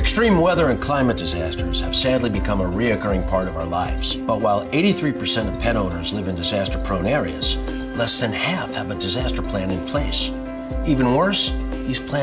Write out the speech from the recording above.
Extreme weather and climate disasters have sadly become a reoccurring part of our lives. But while 83% of pet owners live in disaster-prone areas, less than half have a disaster plan in place. Even worse, these plans